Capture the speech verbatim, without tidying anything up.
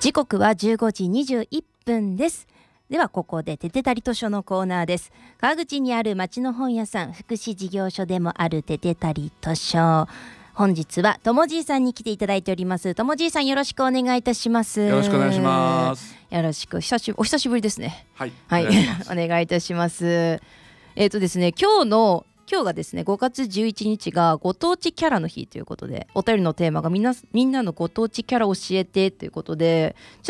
時刻はじゅうごじにじゅういっぷんです。ではここでててたり図書のコーナーです。川口にある町の本屋さん、福祉事業所でもあるててたり図書、本日はともじいさんに来ていただいております。ともじいさん、よろしくお願いいたします。 よろしくお願いします。 よろしく、久しぶりお久しぶりですね。 はい、 はい、お願いお願いいたします。えっとですね今日の今日がですねごがつじゅういちにちがご当地キャラの日ということで、お便りのテーマがみんなみんなのご当地キャラ教えてということで、